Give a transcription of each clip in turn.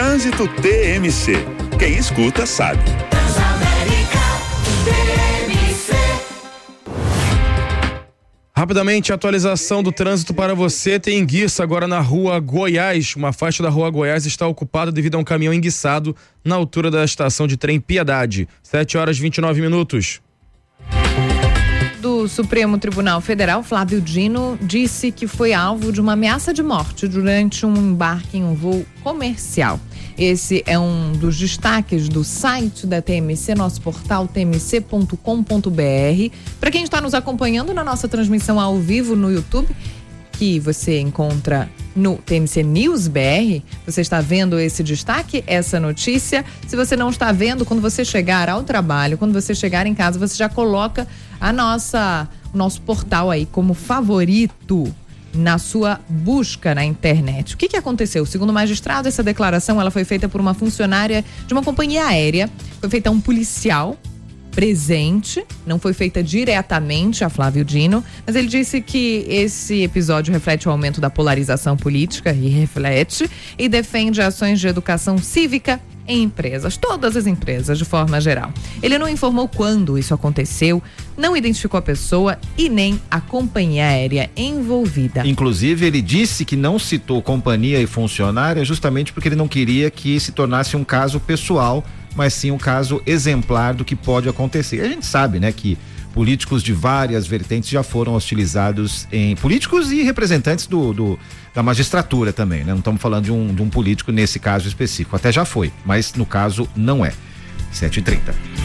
Trânsito TMC. Quem escuta sabe. Rapidamente, atualização do trânsito para você. Tem enguiça agora na Rua Goiás. Uma faixa da Rua Goiás está ocupada devido a um caminhão enguiçado na altura da estação de trem Piedade. 7h29. Do Supremo Tribunal Federal, Flávio Dino disse que foi alvo de uma ameaça de morte durante um embarque em um voo comercial. Esse é um dos destaques do site da TMC, nosso portal tmc.com.br. Para quem está nos acompanhando na nossa transmissão ao vivo no YouTube, que você encontra no TMC News BR, você está vendo esse destaque, essa notícia. Se você não está vendo, quando você chegar ao trabalho, quando você chegar em casa, você já coloca o nosso portal aí como favorito na sua busca na internet. O que aconteceu? Segundo o magistrado, essa declaração ela foi feita por uma funcionária de uma companhia aérea, foi feita a um policial presente, não foi feita diretamente a Flávio Dino, mas ele disse que esse episódio reflete o aumento da polarização política e defende ações de educação cívica em empresas, todas as empresas de forma geral. Ele não informou quando isso aconteceu, não identificou a pessoa e nem a companhia aérea envolvida. Inclusive, ele disse que não citou companhia e funcionária justamente porque ele não queria que se tornasse um caso pessoal, mas sim um caso exemplar do que pode acontecer. A gente sabe, né, que políticos de várias vertentes já foram hostilizados em políticos e representantes da magistratura também, né? Não estamos falando de um político nesse caso específico, até já foi, mas no caso não é. 7h30.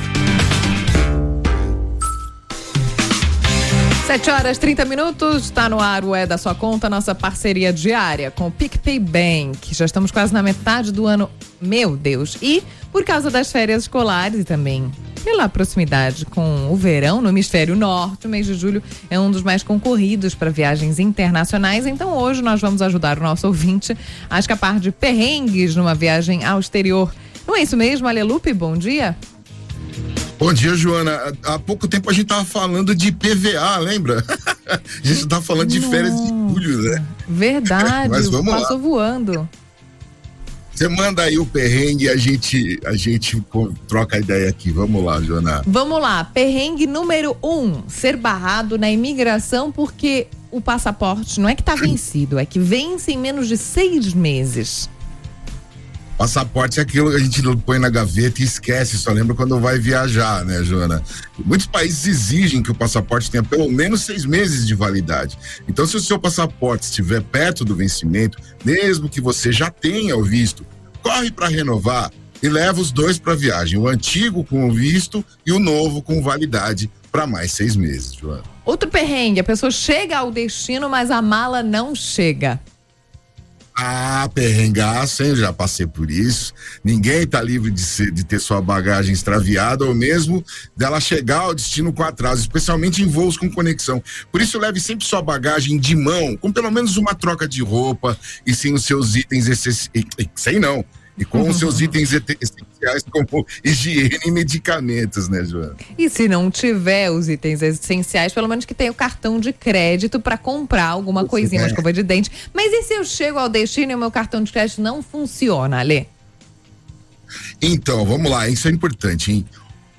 7h30, está no ar o É da Sua Conta, nossa parceria diária com o PicPay Bank. Já estamos quase na metade do ano, meu Deus. E por causa das férias escolares e também pela proximidade com o verão no hemisfério norte, o mês de julho é um dos mais concorridos para viagens internacionais. Então hoje nós vamos ajudar o nosso ouvinte a escapar de perrengues numa viagem ao exterior. Não é isso mesmo, Alelupe? Bom dia. Bom dia, Joana. Há pouco tempo a gente tava falando de PVA, lembra? A gente tava falando de férias de julho, né? Verdade, mas vamos passou lá. Voando. Você manda aí o perrengue e a gente troca a ideia aqui. Vamos lá, Joana. Vamos lá, perrengue número 1, ser barrado na imigração porque o passaporte não é que tá vencido, é que vence em menos de 6 meses. Passaporte é aquilo que a gente põe na gaveta e esquece, só lembra quando vai viajar, né, Joana? Muitos países exigem que o passaporte tenha pelo menos 6 meses de validade. Então, se o seu passaporte estiver perto do vencimento, mesmo que você já tenha o visto, corre para renovar e leva os dois para viagem, o antigo com o visto e o novo com validade para mais 6 meses, Joana. Outro perrengue, a pessoa chega ao destino, mas a mala não chega. Ah, perrengaço, hein? Eu já passei por isso. Ninguém tá livre de ter sua bagagem extraviada ou mesmo dela chegar ao destino com atraso, especialmente em voos com conexão. Por isso, leve sempre sua bagagem de mão, com pelo menos uma troca de roupa e sem os seus itens e com os seus itens essenciais como higiene e medicamentos, né, Joana? E se não tiver os itens essenciais, pelo menos que tenha o cartão de crédito para comprar alguma coisinha, uma escova de dente. Mas e se eu chego ao destino e o meu cartão de crédito não funciona, Alê? Então, vamos lá, isso é importante, hein?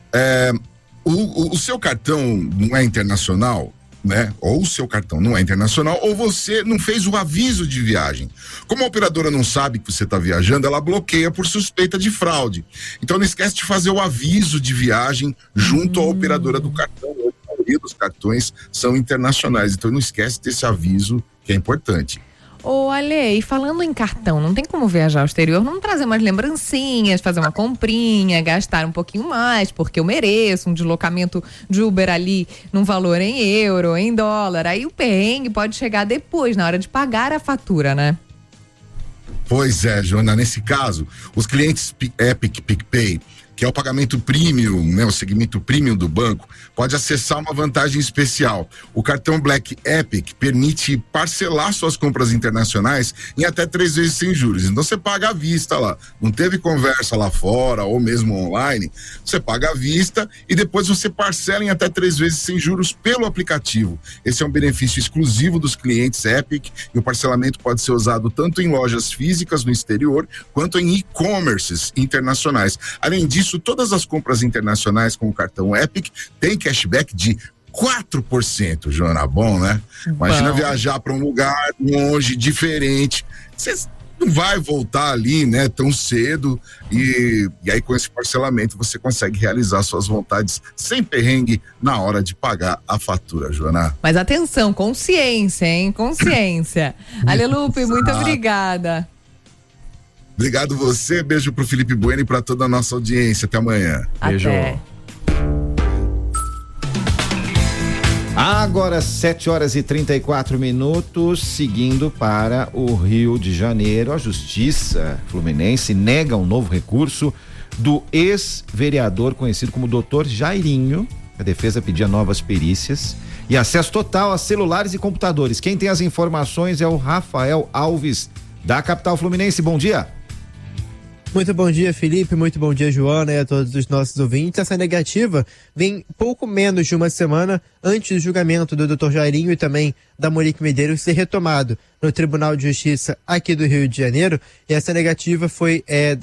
O seu cartão não é internacional, né? Ou o seu cartão não é internacional, ou você não fez o aviso de viagem. Como a operadora não sabe que você está viajando, ela bloqueia por suspeita de fraude. Então não esquece de fazer o aviso de viagem junto à operadora do cartão. A maioria dos cartões são internacionais, então não esquece desse aviso que é importante. Ô, Ale, e falando em cartão, não tem como viajar ao exterior, não trazer umas lembrancinhas, fazer uma comprinha, gastar um pouquinho mais, porque eu mereço um deslocamento de Uber ali num valor em euro, em dólar. Aí o perrengue pode chegar depois, na hora de pagar a fatura, né? Pois é, Joana, nesse caso, os clientes Epic PicPay que é o pagamento premium, né, o segmento premium do banco, pode acessar uma vantagem especial. O cartão Black Epic permite parcelar suas compras internacionais em até 3 vezes sem juros. Então você paga à vista lá, não teve conversa lá fora ou mesmo online, você paga à vista e depois você parcela em até 3 vezes sem juros pelo aplicativo. Esse é um benefício exclusivo dos clientes Epic e o parcelamento pode ser usado tanto em lojas físicas no exterior quanto em e-commerces internacionais. Além disso, todas as compras internacionais com o cartão Epic têm cashback de 4%, Joana. Bom, né? Imagina viajar para um lugar longe, diferente. Você não vai voltar ali, né, tão cedo e aí com esse parcelamento você consegue realizar suas vontades sem perrengue na hora de pagar a fatura, Joana. Mas atenção, consciência, hein? Consciência. Alelupe, muito obrigada. Obrigado você, beijo pro Felipe Bueno e pra toda a nossa audiência. Até amanhã. Beijo. Agora 7h34, seguindo para o Rio de Janeiro. A Justiça Fluminense nega um novo recurso do ex-vereador conhecido como Dr. Jairinho. A defesa pedia novas perícias e acesso total a celulares e computadores. Quem tem as informações é o Rafael Alves, da capital fluminense. Bom dia. Muito bom dia, Felipe, muito bom dia, Joana, e a todos os nossos ouvintes. Essa negativa vem pouco menos de uma semana antes do julgamento do Dr. Jairinho e também da Monique Medeiros ser retomado no Tribunal de Justiça aqui do Rio de Janeiro. E essa negativa foi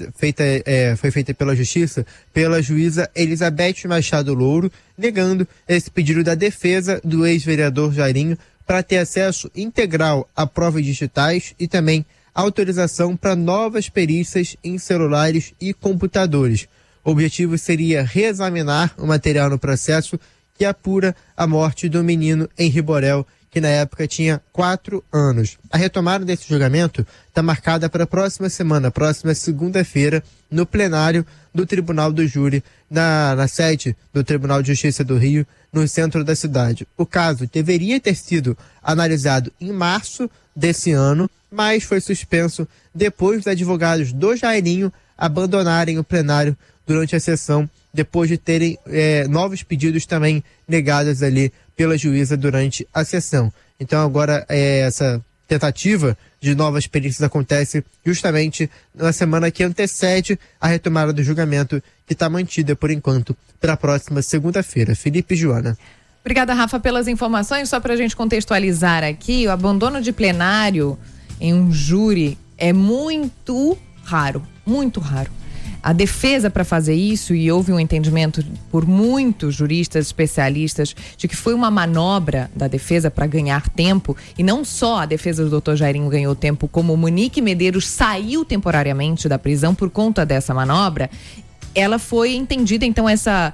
feita pela Justiça, pela juíza Elizabeth Machado Louro, negando esse pedido da defesa do ex-vereador Jairinho para ter acesso integral a provas digitais e também autorização para novas perícias em celulares e computadores. O objetivo seria reexaminar o material no processo que apura a morte do menino Henri Borel, que na época tinha 4 anos. A retomada desse julgamento está marcada para a próxima semana, próxima segunda-feira, no plenário do Tribunal do Júri, na sede do Tribunal de Justiça do Rio, no centro da cidade. O caso deveria ter sido analisado em março desse ano, mas foi suspenso depois dos advogados do Jairinho abandonarem o plenário durante a sessão, depois de terem novos pedidos também negados ali pela juíza durante a sessão. Então agora essa tentativa de novas perícias acontece justamente na semana que antecede a retomada do julgamento, que está mantida por enquanto para a próxima segunda-feira. Felipe e Joana. Obrigada, Rafa, pelas informações. Só para a gente contextualizar aqui, o abandono de plenário em um júri é muito raro, muito raro. A defesa para fazer isso, e houve um entendimento por muitos juristas especialistas de que foi uma manobra da defesa para ganhar tempo, e não só a defesa do Dr. Jairinho ganhou tempo, como Monique Medeiros saiu temporariamente da prisão por conta dessa manobra. Ela foi entendida, então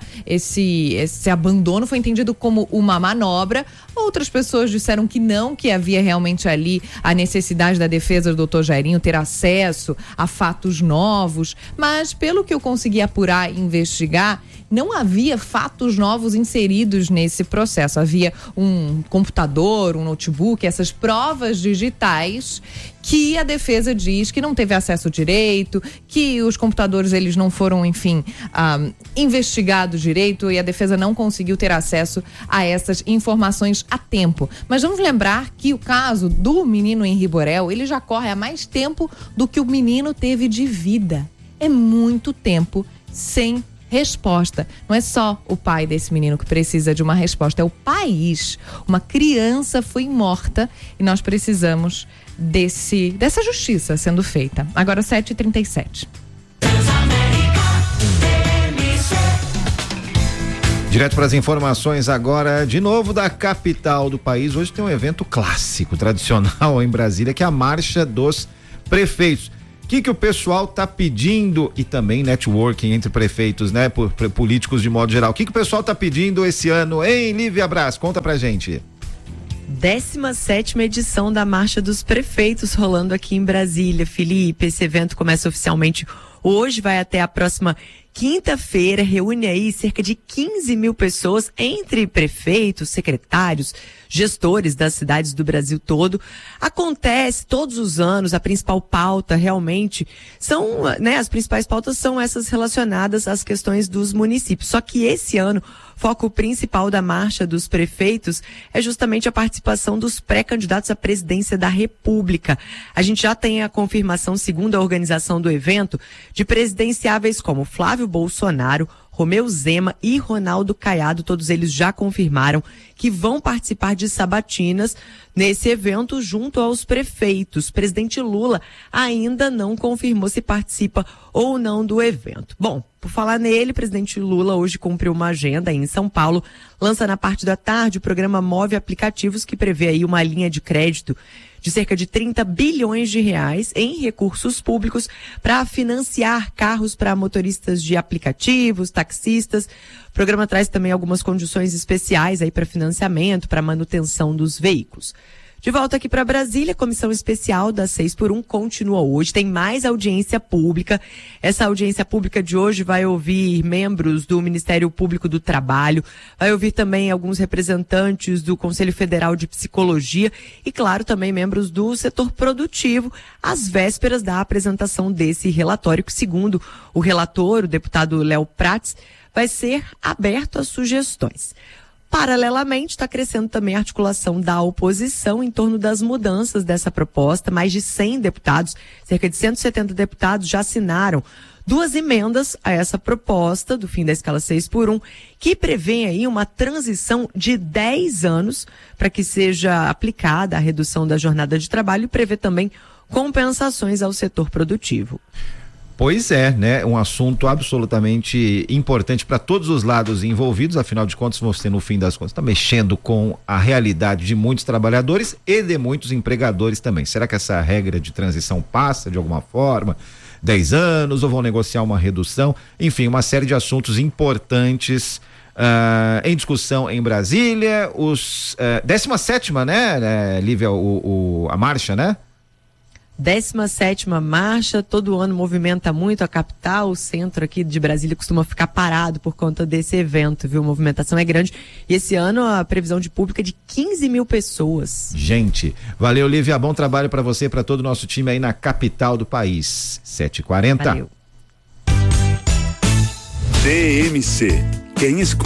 esse abandono foi entendido como uma manobra. Outras pessoas disseram que não, que havia realmente ali a necessidade da defesa do Dr. Jairinho ter acesso a fatos novos, mas pelo que eu consegui apurar e investigar, não havia fatos novos inseridos nesse processo. Havia um computador, um notebook, essas provas digitais que a defesa diz que não teve acesso direito, que os computadores eles não foram, enfim, investigados direito, e a defesa não conseguiu ter acesso a essas informações a tempo. Mas vamos lembrar que o caso do menino Henri Borel, ele já corre há mais tempo do que o menino teve de vida. É muito tempo sem resposta. Não é só o pai desse menino que precisa de uma resposta, é o país. Uma criança foi morta e nós precisamos dessa justiça sendo feita. Agora 7h37. Direto para as informações agora, de novo da capital do país. Hoje tem um evento clássico, tradicional em Brasília, que é a Marcha dos Prefeitos. O que o pessoal tá pedindo, e também networking entre prefeitos, né, por políticos de modo geral. O que o pessoal tá pedindo esse ano, hein, Lívia Braz? Conta pra gente. 17ª edição da Marcha dos Prefeitos rolando aqui em Brasília, Felipe. Esse evento começa oficialmente hoje, vai até a próxima quinta-feira reúne aí cerca de 15 mil pessoas, entre prefeitos, secretários, gestores das cidades do Brasil todo. Acontece todos os anos, a principal pauta realmente são, as principais pautas são essas relacionadas às questões dos municípios. Só que esse ano, foco principal da Marcha dos Prefeitos é justamente a participação dos pré-candidatos à presidência da República. A gente já tem a confirmação, segundo a organização do evento, de presidenciáveis como Flávio Bolsonaro, Romeu Zema e Ronaldo Caiado. Todos eles já confirmaram que vão participar de sabatinas nesse evento junto aos prefeitos. O presidente Lula ainda não confirmou se participa ou não do evento. Bom, por falar nele, o presidente Lula hoje cumpriu uma agenda em São Paulo, lança na parte da tarde o programa Move Aplicativos, que prevê aí uma linha de crédito de cerca de 30 bilhões de reais em recursos públicos para financiar carros para motoristas de aplicativos, taxistas. O programa traz também algumas condições especiais aí para financiamento, para manutenção dos veículos. De volta aqui para Brasília, a comissão especial da 6x1 continua hoje, tem mais audiência pública. Essa audiência pública de hoje vai ouvir membros do Ministério Público do Trabalho, vai ouvir também alguns representantes do Conselho Federal de Psicologia e, claro, também membros do setor produtivo, às vésperas da apresentação desse relatório, que, segundo o relator, o deputado Léo Prats, vai ser aberto a sugestões. Paralelamente, está crescendo também a articulação da oposição em torno das mudanças dessa proposta. Mais de 100 deputados, cerca de 170 deputados já assinaram 2 emendas a essa proposta do fim da escala 6x1, que prevê aí uma transição de 10 anos para que seja aplicada a redução da jornada de trabalho e prevê também compensações ao setor produtivo. Pois é, né? Um assunto absolutamente importante para todos os lados envolvidos, afinal de contas, você, no fim das contas, está mexendo com a realidade de muitos trabalhadores e de muitos empregadores também. Será que essa regra de transição passa de alguma forma? 10 anos, ou vão negociar uma redução? Enfim, uma série de assuntos importantes em discussão em Brasília. 17ª, né, Lívia, a marcha, né? 17ª marcha, todo ano movimenta muito a capital, o centro aqui de Brasília costuma ficar parado por conta desse evento, viu? A movimentação é grande e esse ano a previsão de público é de 15 mil pessoas. Gente, valeu, Lívia, bom trabalho para você e para todo o nosso time aí na capital do país. 7h40. Valeu. TMC, quem escuta